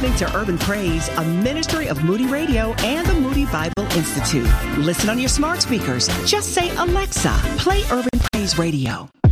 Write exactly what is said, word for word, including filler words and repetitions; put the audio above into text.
listening to Urban Praise, a ministry of Moody Radio and the Moody Bible Institute. Listen on your smart speakers. Just say, Alexa, play Urban Praise Radio.